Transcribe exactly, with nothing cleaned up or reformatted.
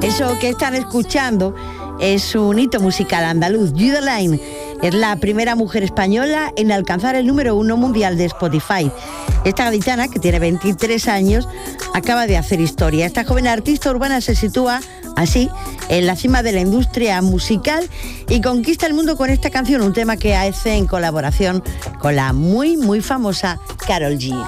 Eso que están escuchando es un hito musical andaluz. Judy Line es la primera mujer española en alcanzar el número uno mundial de Spotify. Esta gaditana, que tiene veintitrés años, acaba de hacer historia. Esta joven artista urbana se sitúa así en la cima de la industria musical y conquista el mundo con esta canción, un tema que hace en colaboración con la muy, muy famosa Karol G.